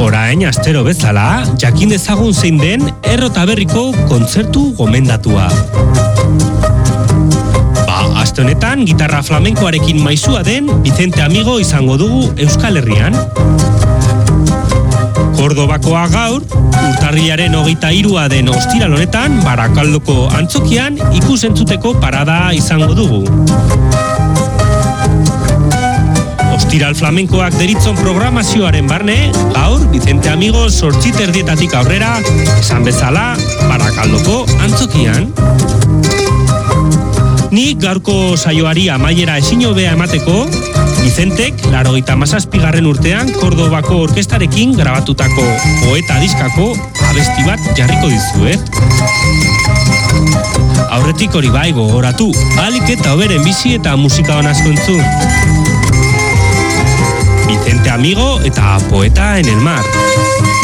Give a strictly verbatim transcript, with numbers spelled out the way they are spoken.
Orain astero bezala, jakin dezagun zein den Errota Berriko kontzertu gomendatua. Ba, aste honetan gitarra flamenkoarekin maisua den Vicente Amigo izango dugu Euskal Herrian. Kordobakoa gaur, urtarrilaren hogeita hirua den ostiral honetan, Barakaldoko antzokian ikusentzuteko parada izango dugu. Ostiral flamenkoak deritzon programazioaren barne, gaur Vicente Amigo zortzi terdietatik aurrera, esan bezala, Barakaldoko antzokian. Nik gaurko saioari amaiera ezin hobea emateko, Vicentek laurogeita hamazazpigarren urtean Kordobako orkestarekin grabatutako poeta diskako abesti bat jarriko dizuet. Aurretik hori bai gogoratu, ahalik eta hoberen bizi eta musika on asko entzun. Vicente Amigo eta Poeta en el Mar.